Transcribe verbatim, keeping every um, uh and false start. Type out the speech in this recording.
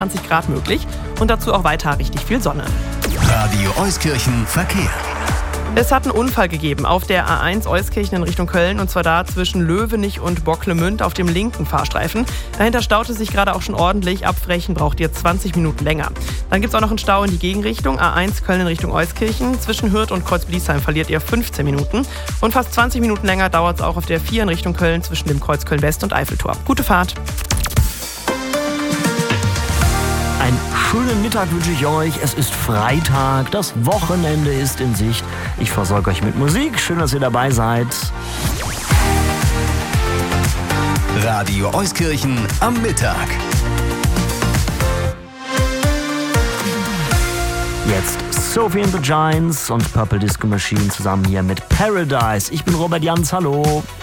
zwanzig Grad möglich und dazu auch weiter richtig viel Sonne. Radio Euskirchen Verkehr. Es hat einen Unfall gegeben auf der A eins Euskirchen in Richtung Köln, und zwar da zwischen Löwenich und Bocklemünd auf dem linken Fahrstreifen. Dahinter staut es sich gerade auch schon ordentlich. Abbrechen braucht ihr zwanzig Minuten länger. Dann gibt es auch noch einen Stau in die Gegenrichtung. A eins Köln in Richtung Euskirchen. Zwischen Hürth und Kreuz-Bliesheim verliert ihr fünfzehn Minuten. Und fast zwanzig Minuten länger dauert es auch auf der vier in Richtung Köln zwischen dem Kreuz Köln-West und Eiffeltor. Gute Fahrt! Einen schönen Mittag wünsche ich euch. Es ist Freitag, das Wochenende ist in Sicht. Ich versorge euch mit Musik. Schön, dass ihr dabei seid. Radio Euskirchen am Mittag. Jetzt Sophie and the Giants und Purple Disco Machine zusammen hier mit Paradise. Ich bin Robert Jans, hallo.